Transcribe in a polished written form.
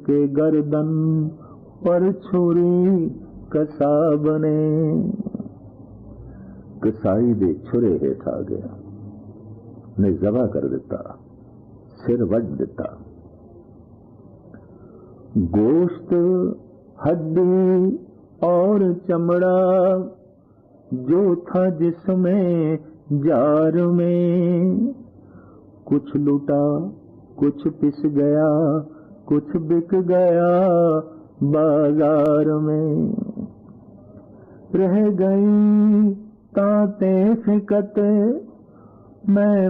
के गर्दन पर छुरी कसाब ने। कसाई दे छुरे हेठ आ गया ने जबा कर दिता, सिर वड दिता। गोश्त, हड्डी और चमड़ा जो था जिसमें जार में, कुछ लुटा कुछ पिस गया, कुछ बिक गया बाजार में। रह गई ताते फिकत मैं